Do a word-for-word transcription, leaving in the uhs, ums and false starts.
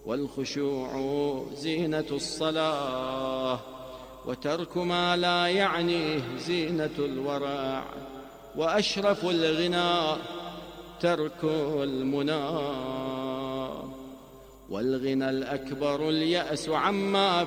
والخشوع زينة الصلاة، وترك ما لا يعنيه زينة الورع، وأشرف الغنى ترك المنى، والغنى الأكبر اليأس عما